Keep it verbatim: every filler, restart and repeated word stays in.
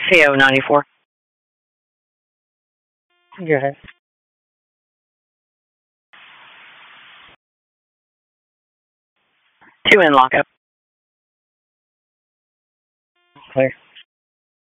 C O ninety-four. Go ahead. Two in lockup. Clear.